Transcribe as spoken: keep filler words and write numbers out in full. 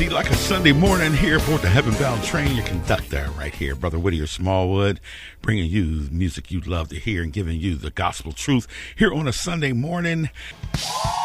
easy like a Sunday morning here aboard the Heaven Bound train. Your conductor right here, Brother Whittier Smallwood, bringing you music you'd love to hear and giving you the gospel truth here on a Sunday morning.